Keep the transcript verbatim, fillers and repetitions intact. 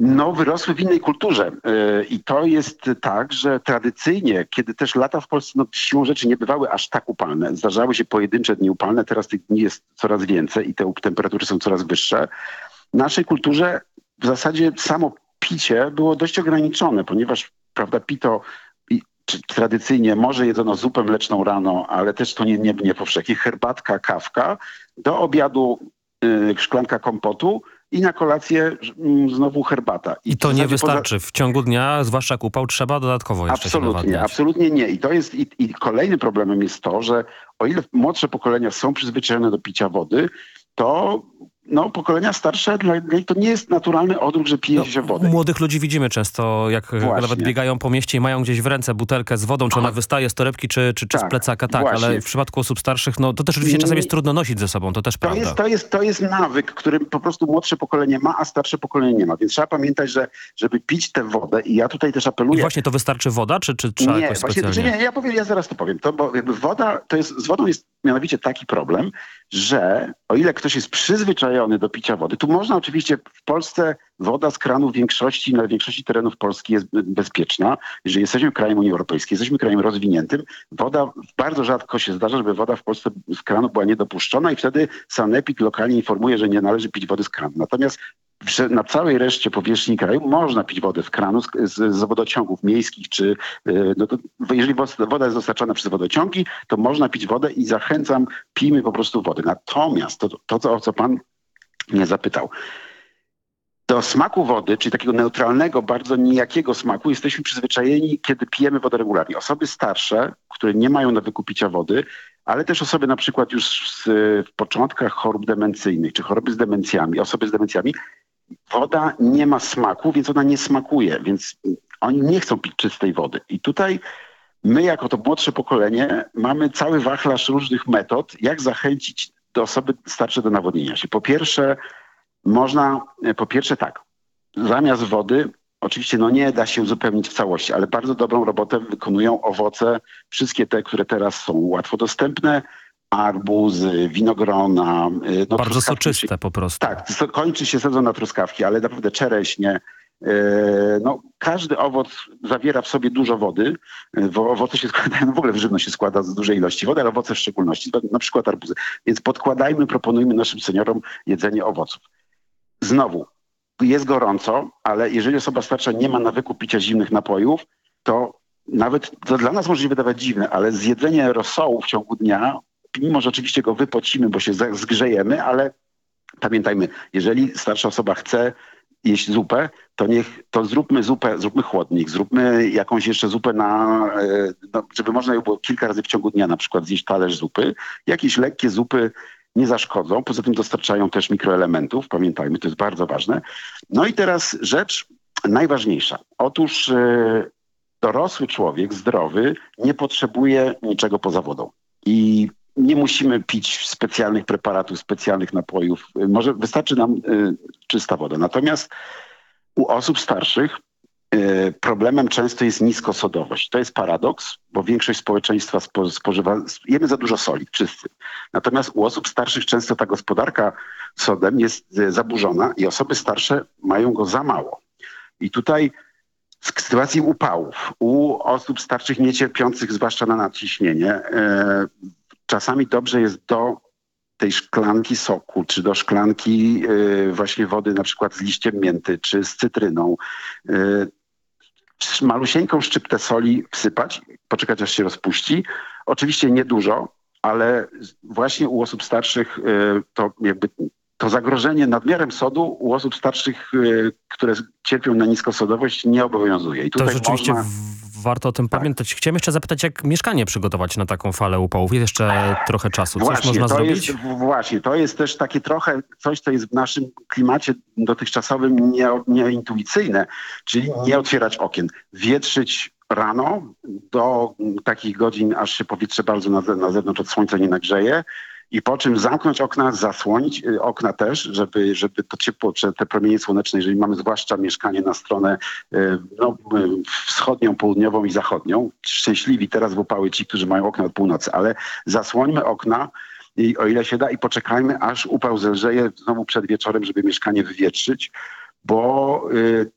No, wyrosły w innej kulturze yy, i to jest tak, że tradycyjnie, kiedy też lata w Polsce no, siłą rzeczy nie bywały aż tak upalne, zdarzały się pojedyncze dni upalne, teraz tych dni jest coraz więcej i te temperatury są coraz wyższe. W naszej kulturze w zasadzie samo picie było dość ograniczone, ponieważ, prawda, pito i, czy, tradycyjnie może jedzono zupę mleczną rano, ale też to nie, nie, nie powszechnie, herbatka, kawka, do obiadu yy, szklanka kompotu, i na kolację mm, znowu herbata. I, I to nie wystarczy. Poza... W ciągu dnia, zwłaszcza jak upał, trzeba dodatkowo jeszcze absolutnie, się nawadniać. Absolutnie nie. I to jest i, i kolejnym problemem jest to, że o ile młodsze pokolenia są przyzwyczajone do picia wody, to no, pokolenia starsze, dla nich to nie jest naturalny odruch, że pije no, się wodę. Młodych ludzi widzimy często, jak właśnie. Nawet biegają po mieście i mają gdzieś w ręce butelkę z wodą, czy ona wystaje z torebki, czy, czy, czy tak, z plecaka, tak, właśnie. Ale w przypadku osób starszych, no to też oczywiście czasem jest trudno nosić ze sobą, to też to prawda. Jest, to, jest, to jest nawyk, który po prostu młodsze pokolenie ma, a starsze pokolenie nie ma. Więc trzeba pamiętać, że żeby pić tę wodę, i ja tutaj też apeluję... I właśnie to wystarczy woda, czy, czy trzeba nie, jakoś właśnie, specjalnie? Nie, ja powiem, ja zaraz to powiem. To, bo jakby woda, to jest, z wodą jest mianowicie taki problem, że o ile ktoś jest przyzwyczajony do picia wody, tu można oczywiście w Polsce woda z kranu w większości, na większości terenów Polski jest bezpieczna. Jeżeli jesteśmy krajem Unii Europejskiej, jesteśmy krajem rozwiniętym, woda, bardzo rzadko się zdarza, żeby woda w Polsce z kranu była niedopuszczona i wtedy sanepid lokalnie informuje, że nie należy pić wody z kranu. Natomiast na całej reszcie powierzchni kraju można pić wodę z kranu, z, z, z wodociągów miejskich, czy no to, jeżeli woda jest dostarczana przez wodociągi, to można pić wodę i zachęcam, pijmy po prostu wodę. Natomiast to, to co, o co pan mnie zapytał, do smaku wody, czyli takiego neutralnego, bardzo nijakiego smaku, jesteśmy przyzwyczajeni, kiedy pijemy wodę regularnie. Osoby starsze, które nie mają nawyku picia wody, ale też osoby na przykład już z, w początkach chorób demencyjnych, czy choroby z demencjami, osoby z demencjami, woda nie ma smaku, więc ona nie smakuje, więc oni nie chcą pić czystej wody. I tutaj my jako to młodsze pokolenie mamy cały wachlarz różnych metod, jak zachęcić te osoby starsze do nawodnienia się. Po pierwsze, można, po pierwsze tak, zamiast wody, oczywiście no nie da się uzupełnić w całości, ale bardzo dobrą robotę wykonują owoce, wszystkie te, które teraz są łatwo dostępne, arbuzy, winogrona. No, bardzo soczyste po prostu. Tak, kończy się sezon na truskawki, ale naprawdę czereśnie. No, każdy owoc zawiera w sobie dużo wody. Owoce się składają, no w ogóle żywność się składa z dużej ilości wody, ale owoce w szczególności, na przykład arbuzy. Więc podkładajmy, proponujmy naszym seniorom jedzenie owoców. Znowu, jest gorąco, ale jeżeli osoba starsza nie ma nawyku picia zimnych napojów, to nawet, to dla nas może się wydawać dziwne, ale zjedzenie rosołu w ciągu dnia, mimo że oczywiście go wypocimy, bo się zgrzejemy, ale pamiętajmy, jeżeli starsza osoba chce jeść zupę, to niech to zróbmy zupę, zróbmy chłodnik, zróbmy jakąś jeszcze zupę na, no, żeby można ją było kilka razy w ciągu dnia na przykład zjeść talerz zupy. Jakieś lekkie zupy nie zaszkodzą, poza tym dostarczają też mikroelementów, pamiętajmy, to jest bardzo ważne. No i teraz rzecz najważniejsza. Otóż yy, dorosły człowiek, zdrowy, nie potrzebuje niczego poza wodą. I nie musimy pić specjalnych preparatów, specjalnych napojów. Może wystarczy nam y, czysta woda. Natomiast u osób starszych y, problemem często jest niskosodowość. To jest paradoks, bo większość społeczeństwa spo, spożywa, jemy za dużo soli, wszyscy. Natomiast u osób starszych często ta gospodarka sodem jest y, zaburzona i osoby starsze mają go za mało. I tutaj w sytuacji upałów, u osób starszych niecierpiących, zwłaszcza na nadciśnienie, y, czasami dobrze jest do tej szklanki soku, czy do szklanki y, właśnie wody na przykład z liściem mięty, czy z cytryną, y, malusieńką szczyptę soli wsypać, poczekać aż się rozpuści. Oczywiście niedużo, ale właśnie u osób starszych y, to jakby to zagrożenie nadmiarem sodu u osób starszych, y, które cierpią na niskosodowość, nie obowiązuje. I tutaj to rzeczywiście można... warto o tym tak. pamiętać. Chciałem jeszcze zapytać, jak mieszkanie przygotować na taką falę upałów. Jest jeszcze trochę czasu. Coś właśnie, można to zrobić? Jest, właśnie, to jest też takie trochę coś, co jest w naszym klimacie dotychczasowym nie, nieintuicyjne, czyli nie otwierać okien. Wietrzyć rano do takich godzin, aż się powietrze bardzo na, na zewnątrz od słońca nie nagrzeje. I po czym zamknąć okna, zasłonić okna też, żeby, żeby to ciepło, czy te promienie słoneczne, jeżeli mamy zwłaszcza mieszkanie na stronę no, wschodnią, południową i zachodnią. Szczęśliwi teraz w upały ci, którzy mają okna od północy, ale zasłońmy okna, i, o ile się da, i poczekajmy, aż upał zelżeje znowu przed wieczorem, żeby mieszkanie wywietrzyć, bo y,